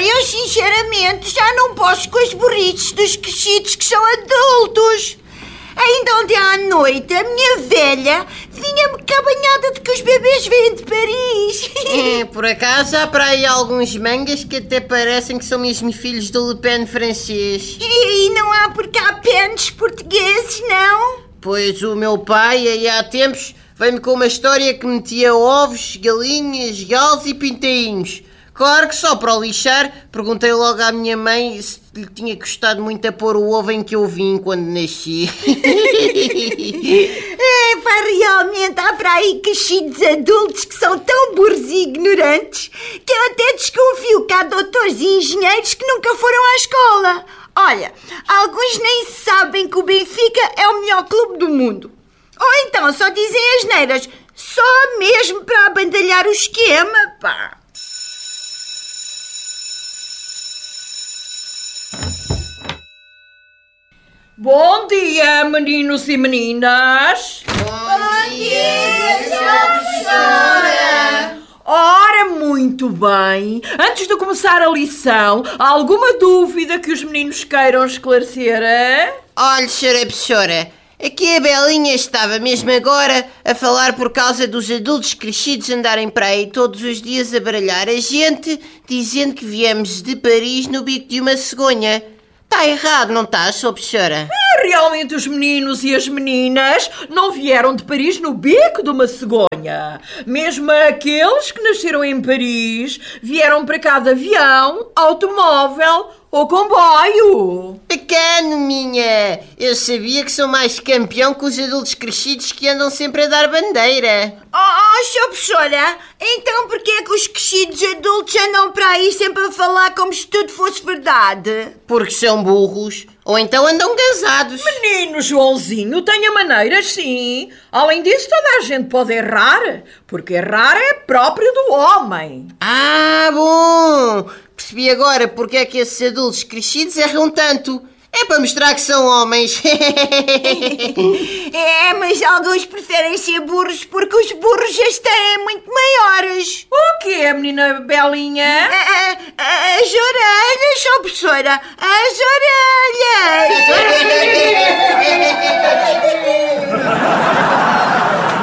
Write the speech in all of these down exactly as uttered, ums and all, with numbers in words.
eu sinceramente já não posso com as burrices dos crescidos que são adultos. Ainda ontem à noite, a minha velha vinha-me cabanhada de que os bebês vêm de Paris. É, por acaso há para aí alguns mangas que até parecem que são mesmo filhos do Le Pen francês. E, e não há por cá pentes portugueses, não? Pois o meu pai, aí há tempos, veio-me com uma história que metia ovos, galinhas, galos e pintainhos. Claro que só para o lixar, perguntei logo à minha mãe se lhe tinha gostado muito a pôr o ovo em que eu vim quando nasci. É, pá, realmente há para aí crescidos adultos que são tão burros e ignorantes que eu até desconfio que há doutores e engenheiros que nunca foram à escola. Olha, alguns nem sabem que o Benfica é o melhor clube do mundo. Ou então só dizem asneiras, só mesmo para abandalhar o esquema, pá. Bom dia, meninos e meninas. Bom dia, professora. Ora, muito bem. Antes de começar a lição, há alguma dúvida que os meninos queiram esclarecer, é? Olha, senhora professora, aqui a Belinha estava mesmo agora a falar por causa dos adultos crescidos andarem para aí todos os dias a baralhar a gente, dizendo que viemos de Paris no bico de uma cegonha. Está errado, não está, senhora professora? Realmente os meninos e as meninas não vieram de Paris no bico de uma cegonha. Mesmo aqueles que nasceram em Paris vieram para cá de avião, automóvel ou comboio. Bacana, minha! Eu sabia que sou mais campeão que os adultos crescidos que andam sempre a dar bandeira. Oh, oh, senhora professora, então porquê é que os crescidos adultos andam para aí sempre a falar como se tudo fosse verdade? Porque são burros. Ou então andam cansados. Menino Joãozinho, tenha maneiras, sim. Além disso, toda a gente pode errar, porque errar é próprio do homem. Ah, bom! Percebi agora porque é que esses adultos crescidos erram tanto. É para mostrar que são homens. É, mas alguns preferem ser burros porque os burros já estão muito maiores. O quê, menina Belinha? A, a, as orelhas, senhora professora, as orelhas.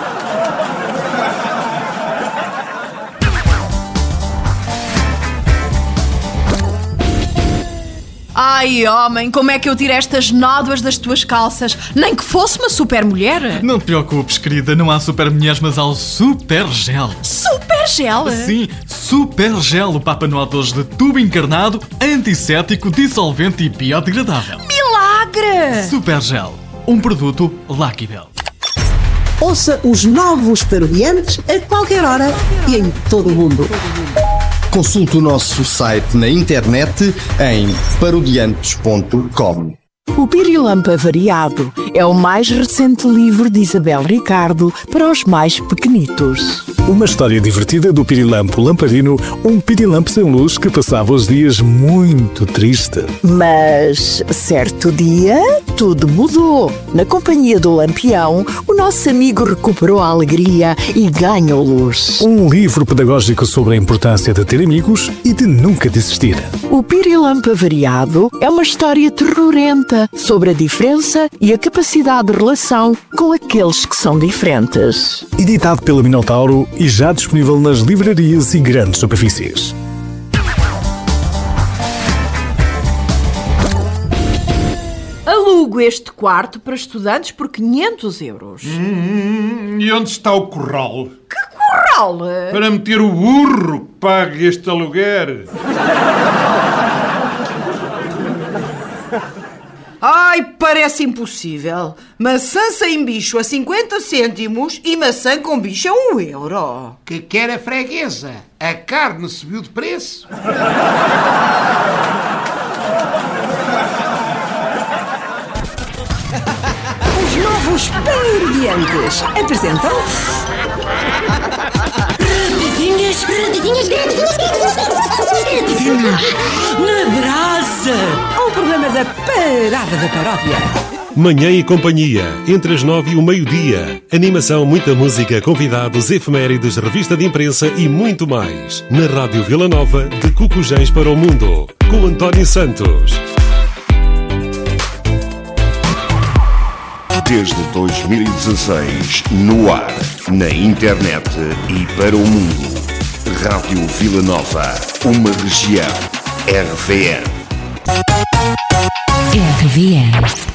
Ai, homem, como é que eu tiro estas nódoas das tuas calças? Nem que fosse uma super mulher. Não te preocupes, querida, não há super mulheres, mas há o Super Gel. Super Gel? Sim, Super Gel, o Papa Noel dois de tubo encarnado, antisséptico, dissolvente e biodegradável. Milagre! Super Gel, um produto Lucky Bell. Ouça os novos Parodiantes a qualquer hora e em todo o mundo. Consulte o nosso site na internet em parodiantes ponto com. O Pirilampo Variado é o mais recente livro de Isabel Ricardo para os mais pequenitos. Uma história divertida do Pirilampo Lamparino, um pirilampo sem luz que passava os dias muito triste. Mas, certo dia, tudo mudou. Na companhia do Lampião, o nosso amigo recuperou a alegria e ganhou luz. Um livro pedagógico sobre a importância de ter amigos e de nunca desistir. O Pirilampo Variado é uma história terrorenta sobre a diferença e a capacidade de relação com aqueles que são diferentes. Editado pela Minotauro e já disponível nas livrarias e grandes superfícies. Alugo este quarto para estudantes por quinhentos euros. Hum, e onde está o corral? Que corral? Para meter o burro que pague este aluguer. Ai, parece impossível. Maçã sem bicho a cinquenta cêntimos e maçã com bicho a um euro. Que quer a freguesa? A carne subiu de preço. Os novos Parodiantes apresentam... Radinhas, radinhas, radinhas, radinhas na brasa. Um programa da A Parada da Paródia. Manhã e companhia, entre as nove e o meio-dia. Animação, muita música, convidados, efemérides, revista de imprensa e muito mais. Na Rádio Vila Nova, de Cucujães para o Mundo, com António Santos. Desde dois mil e dezasseis, no ar, na internet e para o mundo. Rádio Vila Nova, uma região. R V N. R V N.